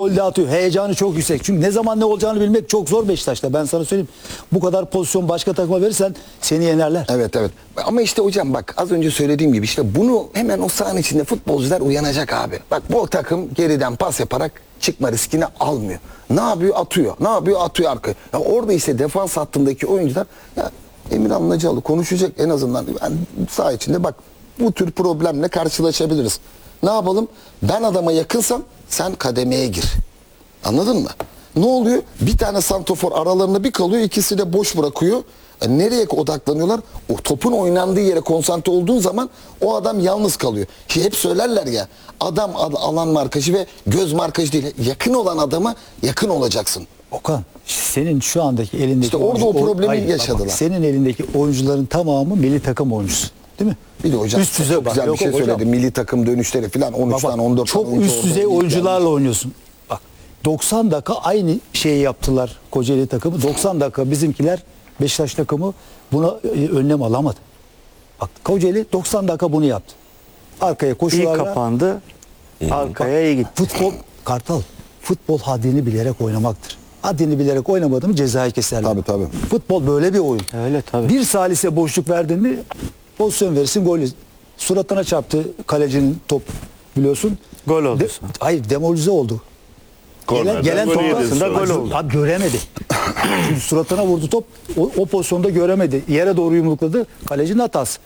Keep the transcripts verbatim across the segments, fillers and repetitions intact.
gol de atıyor. Heyecanı çok yüksek. Çünkü ne zaman ne olacağını bilmek çok zor Beşiktaş'ta. Ben sana söyleyeyim. Bu kadar pozisyon başka takıma verirsen seni yenerler. Evet evet. Ama işte hocam bak az önce söylediğim gibi işte bunu hemen o sahanın içinde futbolcular uyanacak abi. Bak bu takım geriden pas yaparak çıkma riskini almıyor. Ne yapıyor? Atıyor. Ne yapıyor? Atıyor arkaya. Ya orada işte defans hattındaki oyuncular ya Emirhan Nacıoğlu konuşacak en azından. Yani saha içinde bak bu tür problemle karşılaşabiliriz. Ne yapalım? Ben adama yakınsam sen kademeye gir. Anladın mı? Ne oluyor? Bir tane santrofor aralarında bir kalıyor, ikisi de boş bırakıyor. E nereye odaklanıyorlar? O topun oynandığı yere konsantre olduğun zaman o adam yalnız kalıyor. Ki hep söylerler ya, adam alan markajı ve göz markajı değil. Yakın olan adama yakın olacaksın. Okan, senin şu andaki elindeki İşte orada oyuncu, o problemi hayır, yaşadılar. Bak, senin elindeki oyuncuların tamamı milli takım oyuncusu. Değil mi? Bir de hocam üst düzey çok bak, güzel yok, bir şey hocam. söyledi. Milli takım dönüşleri falan on üç Bak, tane on dört çok tane oyuncu üst düzey orada oyuncularla gelmiş. oynuyorsun. Bak doksan dakika aynı şeyi yaptılar Kocaeli takımı. doksan dakika bizimkiler Beşiktaş takımı buna e, önlem alamadı. Bak Kocaeli doksan dakika bunu yaptı. Arkaya İyi koşularla. kapandı. Arkaya iyi gitti. Futbol Kartal, futbol haddini bilerek oynamaktır. Haddini bilerek oynamadın mı cezayı keserler. Tabii, tabii. Futbol böyle bir oyun. Öyle tabii. Bir salise boşluk verdin mi pozisyon verirsin, gol. Suratına çarptı kalecinin top biliyorsun. Gol oldu De, sonra. hayır demoralize oldu. Kornerden Gelen, gelen golü top yedi aslında sonra. gol oldu. Abi göremedi. Çünkü suratına vurdu top. O, o pozisyonda göremedi. Yere doğru yumrukladı. Kalecinin hatası.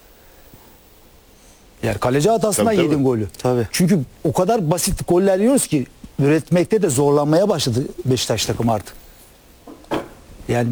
Yani kaleci hatasından Tabii, tabii. yedin golü. Tabii. Çünkü o kadar basit goller yiyoruz ki üretmekte de zorlanmaya başladı Beşiktaş takımı artık. Yani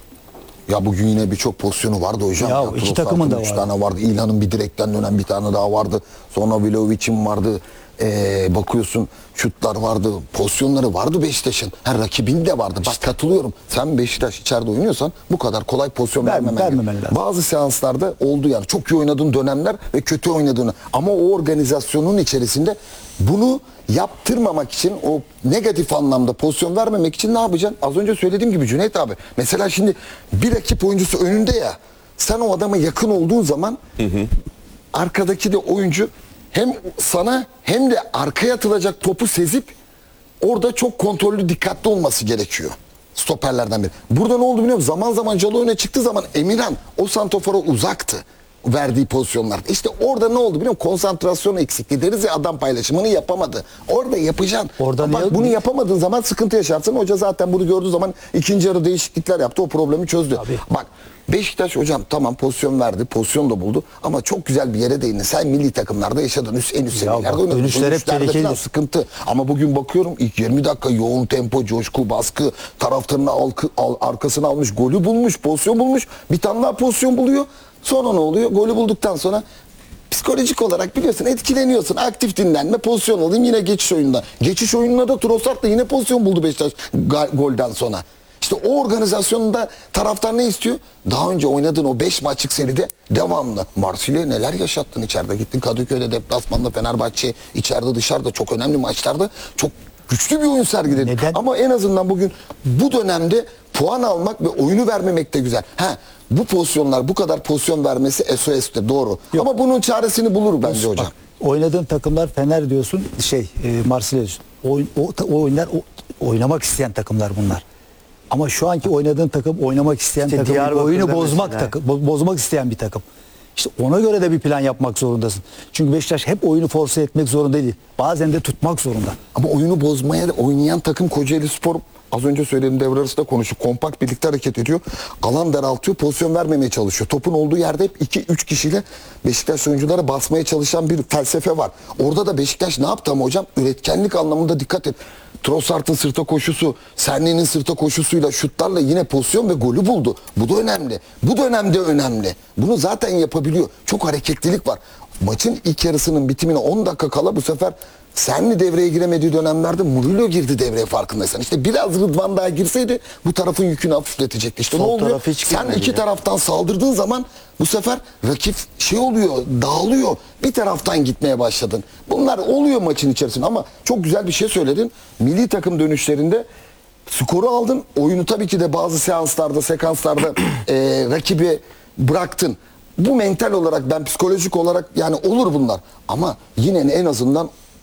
Ya bugün yine birçok pozisyonu vardı hocam. Ya iki Trossard'ın takımın da üç vardı. tane vardı. İlhan'ın bir direkten dönen bir tane daha vardı. Sonra Vlahovic'in vardı. Ee, bakıyorsun şutlar vardı. Pozisyonları vardı Beşiktaş'ın. Her rakibin de vardı. Bak katılıyorum. Sen Beşiktaş içeride oynuyorsan bu kadar kolay pozisyon Ver- vermemen vermemen gerekiyor. lazım. Bazı seanslarda oldu yani. Çok iyi oynadığın dönemler ve kötü oynadığın. Ama o organizasyonun içerisinde bunu yaptırmamak için, o negatif anlamda pozisyon vermemek için ne yapacaksın? Az önce söylediğim gibi Cüneyt abi. Mesela şimdi bir rakip oyuncusu önünde ya. Sen o adama yakın olduğun zaman hı hı. arkadaki de oyuncu hem sana hem de arkaya atılacak topu sezip orada çok kontrollü, dikkatli olması gerekiyor. Stoperlerden biri. Burada ne oldu biliyor musun? Zaman zaman Calo öne çıktığı zaman Emirhan o santofora uzaktı verdiği pozisyonlar. İşte orada ne oldu biliyor musun? Konsantrasyon eksikliği deriz ya, adam paylaşımını yapamadı. Orada yapacaksın. Orada Ama ne- bak, bunu yapamadığın zaman sıkıntı yaşarsın. Hoca zaten bunu gördüğü zaman ikinci yarı değişiklikler yaptı. O problemi çözdü. Tabii. Bak Beşiktaş hocam tamam pozisyon verdi. Pozisyon da buldu. Ama çok güzel bir yere değindi. Sen milli takımlarda yaşadın. Üst, en üst Ya seviyelerde bak, oynadın. dönüşler hep Dönüşlerde tehlikeli. falan sıkıntı. Ama bugün bakıyorum ilk yirmi dakika yoğun tempo, coşku, baskı, taraftarının alkı, al, arkasına almış, golü bulmuş, pozisyon bulmuş. Bir tane daha pozisyon buluyor. Sonra ne oluyor? Golü bulduktan sonra psikolojik olarak biliyorsun etkileniyorsun. Aktif dinlenme, pozisyon alayım yine geçiş oyununda. Geçiş oyununda da Trossard da yine pozisyon buldu Beşiktaş ga- golden sonra. İşte o organizasyonda taraftar ne istiyor? Daha önce oynadığın o beş maçlık seride devamlı. Marsilya'ya neler yaşattın içeride. Gittin Kadıköy'de, deplasmanda, Fenerbahçe, içeride dışarıda çok önemli maçlarda çok güçlü bir oyun sergiledin. Neden? Ama en azından bugün bu dönemde puan almak ve oyunu vermemek de güzel. Ha, bu pozisyonlar, bu kadar pozisyon vermesi S O S'tir doğru. Yok. Ama bunun çaresini bulur bence Bak, hocam. oynadığın takımlar Fener diyorsun, şey e, Marsilya diyorsun. Oyun, o, o oyunlar o, oynamak isteyen takımlar bunlar. Ama şu anki oynadığın takım oynamak isteyen İşte takım, Diyarbakır'da oyunu bozmak mesela. takım, bo- bozmak isteyen bir takım. İşte ona göre de bir plan yapmak zorundasın. Çünkü Beşiktaş hep oyunu force etmek zorunda değil. Bazen de tutmak zorunda. Ama oyunu bozmaya da oynayan takım Kocaeli Spor az önce söylediğim devre arasında konuştuk. Kompakt birlikte hareket ediyor. Alan daraltıyor. Pozisyon vermemeye çalışıyor. Topun olduğu yerde hep iki üç kişiyle Beşiktaş oyunculara basmaya çalışan bir felsefe var. Orada da Beşiktaş ne yaptı ama hocam? Üretkenlik anlamında dikkat et. Trossard'ın sırta koşusu, Serni'nin sırta koşusuyla, şutlarla yine pozisyon ve golü buldu. Bu da önemli. Bu dönemde önemli. Bunu zaten yapabiliyor. Çok hareketlilik var. Maçın ilk yarısının bitimine on dakika kala bu sefer Serni devreye giremediği dönemlerde Murillo girdi devreye, farkındaysan. İşte biraz Rıdvan daha girseydi bu tarafın yükünü hafifletecekti. İşte Sol ne oluyor? taraf hiç Sen girmedi iki ya. taraftan saldırdığın zaman bu sefer rakip şey oluyor, dağılıyor. Bir taraftan gitmeye başladın. Bunlar oluyor maçın içerisinde ama çok güzel bir şey söyledin. Milli takım dönüşlerinde skoru aldın. Oyunu tabii ki de bazı seanslarda, sekanslarda e, rakibi bıraktın. Bu mental olarak, ben psikolojik olarak yani olur bunlar. Ama yine en azından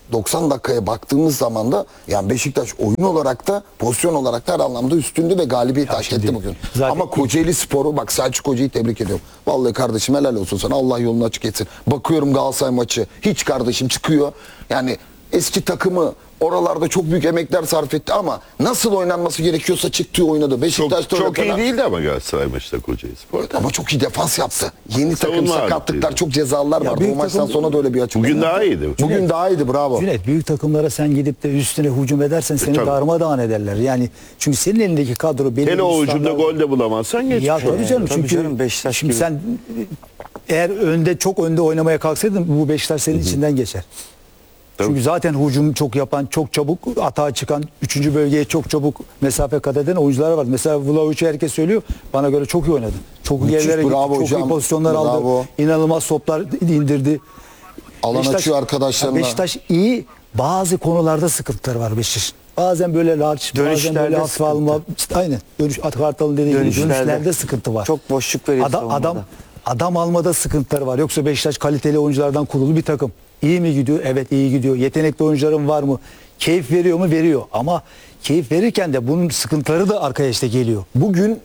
doksan dakikaya baktığımız zaman da yani Beşiktaş oyun olarak da pozisyon olarak da her anlamda üstündü ve galibiyet hak şimdi etti bugün. zaten- Ama Kocaeli Sporu bak Selçuk Hoca'yı tebrik ediyorum. Vallahi kardeşim helal olsun sana. Allah yolunu açık etsin. Bakıyorum Galatasaray maçı. Hiç kardeşim çıkıyor. Yani eski takımı oralarda çok büyük emekler sarf etti ama nasıl oynanması gerekiyorsa çıktığı oynadı. Çok, Beşiktaş'ta çok öyle iyi falan- değildi ama Galatasaray maçta Kocaeli Spor. ama çok iyi defans yaptı. Yeni takım Savunma sakatlıklar, ağırlıklıydı. çok cezalar Ya vardı. büyük O maçtan takım- sonra da öyle bir açıklama. Bugün yaptı. daha iyiydi. Bugün daha iyiydi bravo. Cüneyt, büyük takımlara sen gidip de üstüne hücum edersen seni tabii. darmadağın ederler. Yani çünkü senin elindeki kadro belli Hele bir o ucunda standart- gol de bulamazsan geç. Ya tabii canım, tabii çünkü canım, Beşiktaş şimdi gibi. sen eğer önde çok önde oynamaya kalksaydın bu Beşiktaş senin içinden geçer. Tabii. Çünkü zaten hücum çok yapan, çok çabuk atağa çıkan, üçüncü bölgeye çok çabuk mesafe kat eden oyuncular var. Mesela Vlahovic'i herkes söylüyor. Bana göre çok iyi oynadı. Çok iyi Müthiş, yerlere gitti, bravo çok hocam, iyi pozisyonlar bravo. aldı. İnanılmaz toplar indirdi. Alan Beşiktaş- açıyor arkadaşlarına. Beşiktaş iyi, bazı konularda sıkıntıları var Beşiktaş'ın. Bazen böyle large, bazen Dönüşlerde böyle hafif sıkıntı. alma. İşte aynen. Dönüş, Kartal'ın dediği gibi Dönüşlerde. dönüşlerde sıkıntı var. Çok boşluk veriyor Adam, savunmada. adam, adam almada sıkıntıları var. Yoksa Beşiktaş kaliteli oyunculardan kurulu bir takım. İyi mi gidiyor? Evet, iyi gidiyor. Yetenekli oyuncuların var mı? Keyif veriyor mu? Veriyor. Ama keyif verirken de bunun sıkıntıları da arkaya işte geliyor. Bugün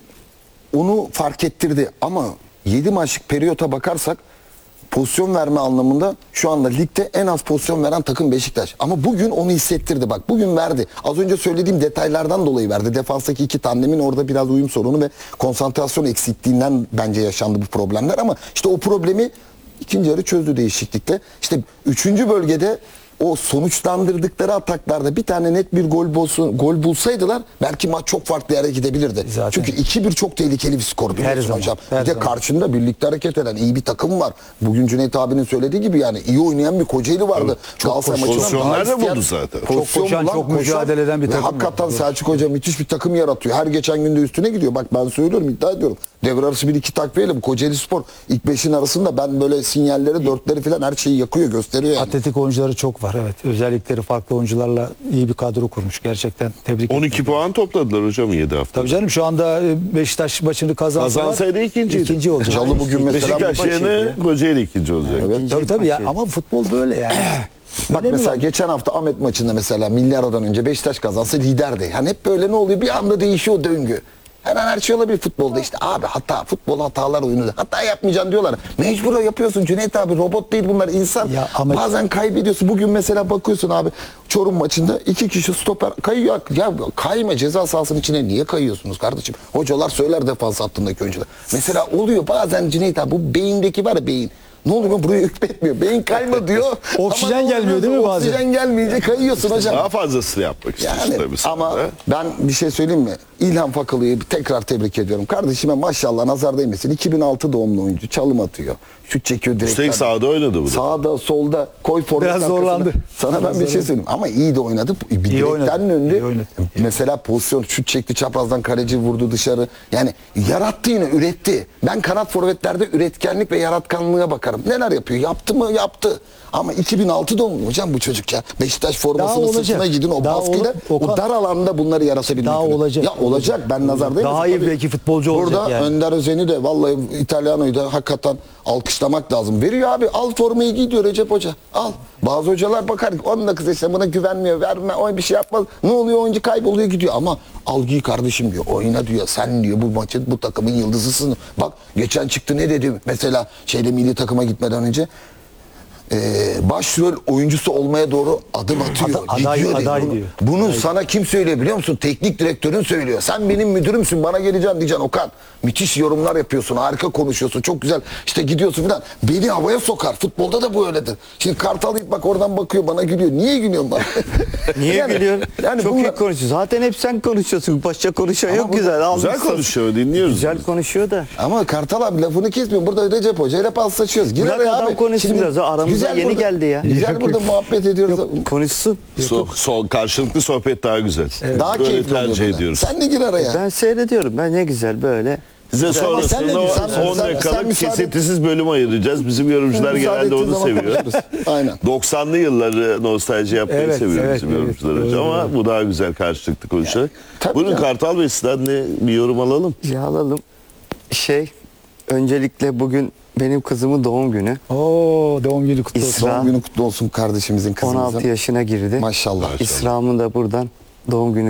onu fark ettirdi ama yedi maçlık periyota bakarsak pozisyon verme anlamında şu anda ligde en az pozisyon veren takım Beşiktaş. Ama bugün onu hissettirdi bak. Bugün verdi. Az önce söylediğim detaylardan dolayı verdi. Defanstaki iki tandemin orada biraz uyum sorunu ve konsantrasyon eksikliğinden bence yaşandı bu problemler ama işte o problemi ikinci yarı çözdü değişiklikle. İşte üçüncü bölgede o sonuçlandırdıkları ataklarda bir tane net bir gol bulsun, gol bulsaydılar belki maç çok farklı yere gidebilirdi. Zaten. Çünkü iki bir çok tehlikeli bir skor biliyorsun zaman, hocam. her Bir de zaman. karşında birlikte hareket eden iyi bir takım var. Bugün Cüneyt abinin söylediği gibi yani iyi oynayan bir Kocaeli vardı. Galatasaray maçından pozisyonlar daha da isteyen, buldu zaten. pozisyon Çok koşan, bulan, çok mücadele eden bir ve takım var. hakikaten Doğru. Selçuk Hoca müthiş bir takım yaratıyor. Her geçen günde üstüne gidiyor. Bak ben söylüyorum, iddia ediyorum. Devre arası bir iki takviyeyle bu Kocaeli Spor ilk beşin arasında ben böyle sinyalleri, dörtleri falan her şeyi yakıyor, gösteriyor yani. Atletik oyuncuları çok var, evet. Özellikleri farklı oyuncularla iyi bir kadro kurmuş. Gerçekten tebrik on iki ederim. puan topladılar hocam yedi hafta. Tabii canım, şu anda e, Beşiktaş maçını kazansalar Kazansaydı ikinciydi. ikinci olacak. Calı bugün mesela Beşiktaş yerine Kocaeli ikinci olacak. Evet. Tabii tabii ya, maçı. ama futbol böyle yani. Bak Önemli mesela olan- geçen hafta Ahmet maçında mesela milli aradan önce Beşiktaş kazansa liderdi. Yani hep böyle ne oluyor? Bir anda değişiyor o döngü. Her an her şey olabilir futbolda işte. Abi hata, futbol hatalar oyunu. Hata yapmayacaksın diyorlar. Mecbur yapıyorsun Cüneyt abi. Robot değil bunlar, insan. Ya Ahmet- Bazen kaybediyorsun. Bugün mesela bakıyorsun abi Çorum maçında iki kişi stoper kayıyor. Ya kayma, ceza sahasının içine niye kayıyorsunuz kardeşim? Hocalar söyler defans hattındaki oyuncular. Mesela oluyor bazen Cüneyt abi, bu beyindeki var ya, beyin. Ne oluyor, buraya hükmetmiyor. Beyin kayma diyor. Oksijen Ama ne gelmiyor oluyor? değil mi bazen? Oksijen gelmeyince kayıyorsun hocam. Daha fazlasını yapmak istiyorsun Yani tabii sen ama de. ben bir şey söyleyeyim mi? İlhan Fakalı'yı tekrar tebrik ediyorum. Kardeşime maşallah nazar değmesin. iki bin altı doğumlu oyuncu. Çalım atıyor. Şut çekiyor direkten. Üstelik sahada oynadı bu da. Sağda, solda, koy forvet Biraz arkasına. zorlandı. Sana ben Biraz bir şey zorlandı. söyleyeyim. Ama iyi de oynadı. Bir İyi oynadı. direkten döndü. İyi oynadı. Mesela pozisyon, şut çekti çaprazdan, kaleci vurdu dışarı. Yani yarattı, yine üretti. Ben kanat forvetlerde üretkenlik ve yaratkanlığa bakarım. Neler yapıyor? Yaptı mı? Yaptı. Ama iki bin altı doğumlu hocam bu çocuk ya. Beşiktaş formasını olacak. sırtına gidin, o Daha baskıyla olur. Okan- o dar alanda bunları yaratabilmek. Daha önemli. olacak. Ya olacak, ben nazardayım. Daha iyi belki futbolcu olacak Burada yani. Önder Özen'i de vallahi İtalyano'yu da hakikaten alkışlamak lazım. Veriyor abi, al formayı giy diyor Recep Hoca. Al. Bazı hocalar bakar on dakika işte buna güvenmiyor, verme, o bir şey yapmaz. Ne oluyor, oyuncu kayboluyor gidiyor ama al giy kardeşim diyor. Oyna diyor. Sen diyor bu maçın, bu takımın yıldızısın. Bak geçen çıktı ne dedi? Mesela şeyde milli takıma gitmeden önce Ee, başrol oyuncusu olmaya doğru adım atıyor. Ada- aday- gidiyor dedi. aday Bunu- diyor. Bunu Aday. sana kim söylüyor biliyor musun? Teknik direktörün söylüyor. Sen benim müdürümsün, bana geleceksin diyeceksin Okan. Müthiş yorumlar yapıyorsun, harika konuşuyorsun, çok güzel. İşte gidiyorsun falan. Beni havaya sokar. Futbolda da bu öyledir. Şimdi Kartal Yiğit bak oradan bakıyor bana, gülüyor. Niye gülüyorsun bana? Niye Yani- gülüyorsun? Yani Çok bunlar- iyi konuşuyorsun. Zaten hep sen konuşuyorsun. Başka konuşan Ama yok bu- güzel. Güzel Almışsın. konuşuyor, dinliyoruz. Güzel biz. konuşuyor da. Ama Kartal abi lafını kesmiyor. Burada Recep Hoca ile paslaşıyoruz. Gir Bırak araya adam abi. konuşsun Şimdi biraz. Aramıza güzel yeni burada- geldi ya. Güzel burada muhabbet ediyoruz. Konuşsun. So, so, karşılıklı sohbet daha güzel. Daha Böyle keyifli oluyor tercih böyle. ediyoruz. Sen de gir araya. Ben seyrediyorum. Ben ne güzel böyle. Size sen sonrasında ne diyorsun? Sen- on sen- sen dakikalık müsaade- kesintisiz bölüm ayıracağız. Bizim yorumcular Müsaade genelde ettiğin onu zaman seviyor. konuşuruz. Aynen. doksanlı yılları nostalji yapmayı Evet, seviyor evet, bizim evet. yorumcular Doğru, hocam ama doğru. bu daha güzel karşılıklı konuşarak. tabii Buyurun ya. Kartal Bey, sizden de bir yorum alalım. Ya alalım. Şey, öncelikle bugün benim kızımın doğum günü. Oo, doğum günü kutlu olsun. İsra. Doğum günü kutlu olsun kardeşimizin, kızımızın. on altı yaşına girdi. Maşallah. İsram'ın da buradan doğum günü